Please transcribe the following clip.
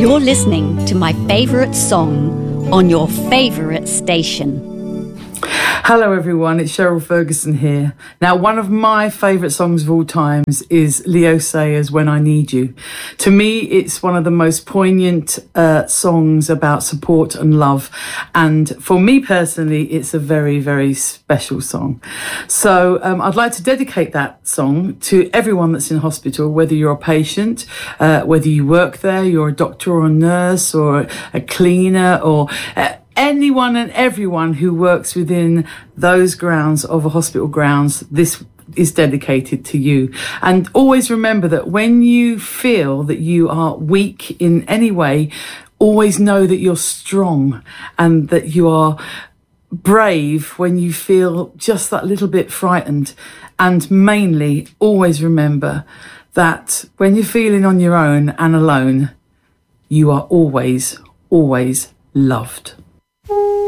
You're listening to my favourite song on your favourite station. Hello everyone, it's Cheryl Ferguson here. Now, one of my favourite songs of all times is Leo Sayers' When I Need You. To me, it's one of the most poignant songs about support and love. And for me personally, it's a very, very special song. So I'd like to dedicate that song to everyone that's in hospital, whether you're a patient, whether you work there, you're a doctor or a nurse or a cleaner or anyone and everyone who works within those grounds of a hospital grounds. This is dedicated to you. And always remember that when you feel that you are weak in any way, always know that you're strong and that you are brave when you feel just that little bit frightened. And mainly, always remember that when you're feeling on your own and alone, you are always, always loved.